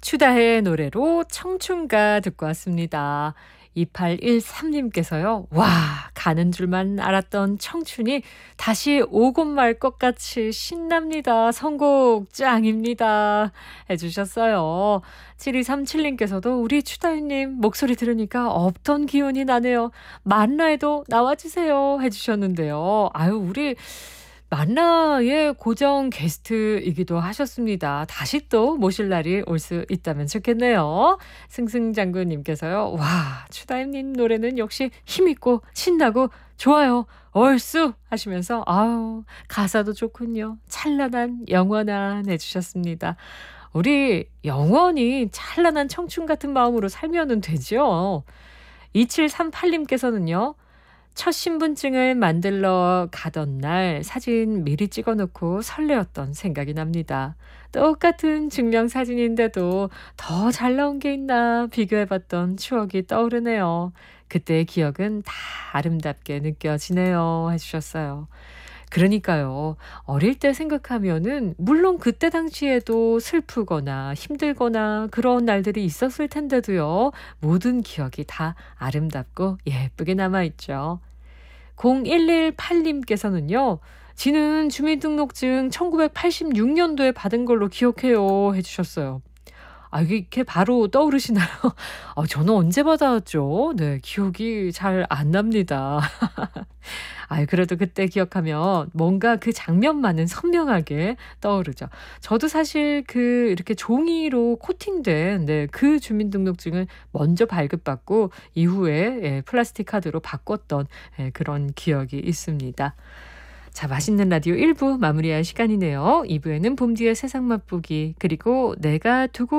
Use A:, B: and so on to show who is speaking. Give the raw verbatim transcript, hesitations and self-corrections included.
A: 추다의 노래로 청춘가 듣고 왔습니다. 이팔일삼 님께서요. 와, 가는 줄만 알았던 청춘이 다시 오고 말 것 같이 신납니다. 선곡 짱입니다. 해주셨어요. 칠이삼칠 님께서도 우리 추다님 목소리 들으니까 없던 기운이 나네요. 만나에도 나와주세요. 해주셨는데요. 아유, 우리 만나의 고정 게스트이기도 하셨습니다. 다시 또 모실 날이 올 수 있다면 좋겠네요. 승승장군님께서요. 와, 추다임님 노래는 역시 힘있고 신나고 좋아요. 얼쑤 하시면서 아우 가사도 좋군요. 찬란한 영원한 해주셨습니다. 우리 영원히 찬란한 청춘 같은 마음으로 살면 되죠. 이칠삼팔 님께서는요. 첫 신분증을 만들러 가던 날 사진 미리 찍어놓고 설레었던 생각이 납니다. 똑같은 증명사진인데도 더 잘 나온 게 있나 비교해봤던 추억이 떠오르네요. 그때의 기억은 다 아름답게 느껴지네요. 해주셨어요. 그러니까요. 어릴 때 생각하면은 물론 그때 당시에도 슬프거나 힘들거나 그런 날들이 있었을 텐데도요. 모든 기억이 다 아름답고 예쁘게 남아있죠. 공일일팔 님께서는요. 지는 주민등록증 천구백팔십육 년도에 받은 걸로 기억해요. 해주셨어요. 아, 이게 이렇게 바로 떠오르시나요? 아, 저는 언제 받았죠? 네, 기억이 잘 안 납니다. 아, 그래도 그때 기억하면 뭔가 그 장면만은 선명하게 떠오르죠. 저도 사실 그 이렇게 종이로 코팅된 네, 그 주민등록증을 먼저 발급받고 이후에 예, 플라스틱 카드로 바꿨던 예, 그런 기억이 있습니다. 자, 맛있는 라디오 일 부 마무리할 시간이네요. 이 부에는 봄 뒤의 세상 맛보기 그리고 내가 두고